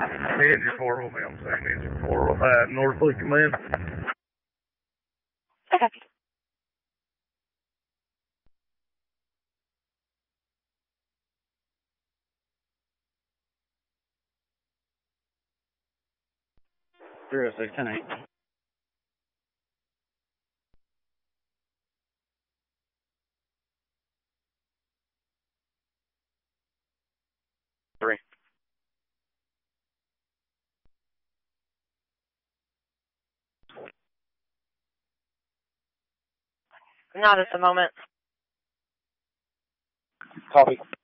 Engine 4 will be on same engine 4 with that. Northley Command. Okay. Zero 6, 10 8. Not at the moment. Copy.